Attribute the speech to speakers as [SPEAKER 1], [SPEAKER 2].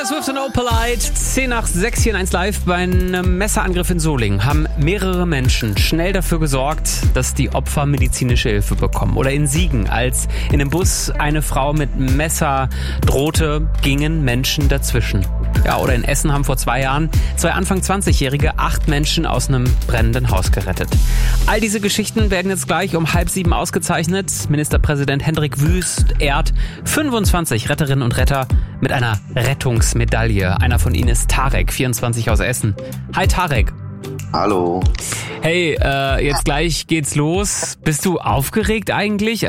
[SPEAKER 1] Swift und Opalite, 10 nach 6 hier in 1 Live. Bei einem Messerangriff in Solingen haben mehrere Menschen schnell dafür gesorgt, dass die Opfer medizinische Hilfe bekommen. Oder in Siegen, als in einem Bus eine Frau mit Messer drohte, gingen Menschen dazwischen. Ja, oder in Essen haben vor 2 Jahren 2 Anfang 20-Jährige 8 Menschen aus einem brennenden Haus gerettet. All diese Geschichten werden jetzt gleich um 6:30 ausgezeichnet. Ministerpräsident Hendrik Wüst ehrt 25 Retterinnen und Retter mit einer Rettungsmedaille. Einer von ihnen ist Tarek, 24 aus Essen. Hi Tarek.
[SPEAKER 2] Hallo.
[SPEAKER 1] Hey, jetzt gleich geht's los. Bist du aufgeregt eigentlich?